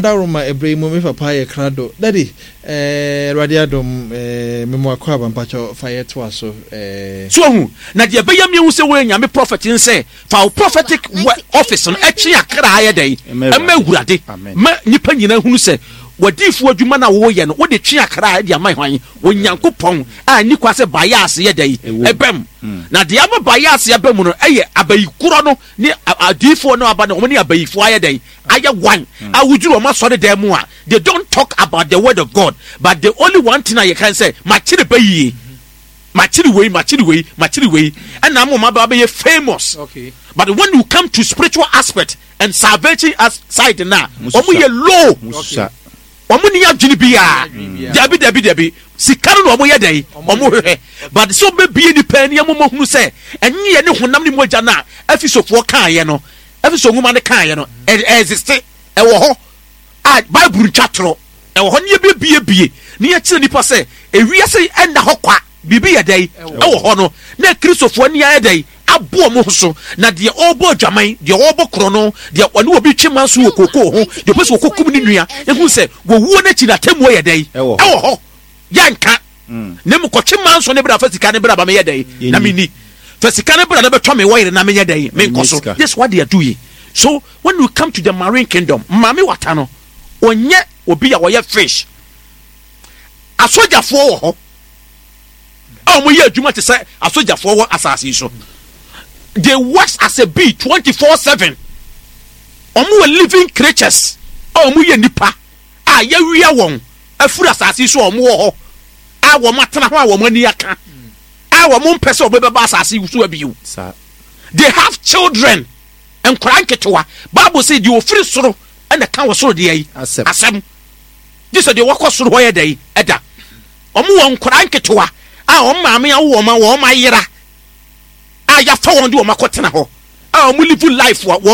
adaroma Ibrahim me papa ye krado daddy radiadom memo akwa bampacho fire to aso so hu na de be yam hu se we nyame prophet nse fa prophetic office no etwe akra aye dai emawurade ma nipa nyina hunu se wadifu adwuma na wo ye no wo de twe akra de amai hwan onyankopon a ni kwase bias ye dai ebem na de am bias ye bem no eye abayikuro no ni adifu no aba no ni abayifu aye dai aye wan awuduru ma so de dem a they don't talk about the word of God, but the only one thing I can say machiri bayi machiri way and na mo ma be famous. Okay, but when you come to spiritual aspect and salvation side na omo ye low omo ni adwini bia debi sikaro no omo ye dai omo hwehwe but so be bie ni pan ni amomo hunu se enye ye ne honam ni moja na afisofo kan ye no afiso nwuma ne kan ye no exist e wo ho a bible chatro e wo ho ne bie ni ya kire nipa se ewiase enda ho kwa bibi ye dai e wo ho no na kristofo ni ya dai abo mo so na de obo dwaman de obo krono de woni obi twema so okoko ho de pese okokum ni nua ehu se wo wuo na chi na temu ye dai e wo ho yanka ne mo kwotwema so ne bra fasika ne bra ba me ye dai na mini fasika ne bra na betwa me wo na me ye dai me nkoso. This what they are doing. So when we come to the marine kingdom mame wata no onye obi ya wo ye fish asojafo wo ho mo ye adwuma te say asojafo wo asase so. They work as a bee 24/7. Were living creatures. Ye nipa. Ye wia won. Afura asase so wo ho. Wo matena ho wo mani aka. Wo mo mpese obebeba asase so abiu. They have children. And cranketewa. Bible said you free soro and the can was soro de yi. Asem. This is the work of soro ho ye dey eda. Won cranketewa. Maame ya wo ma yera. Ya fa won do o makotena ho mu live life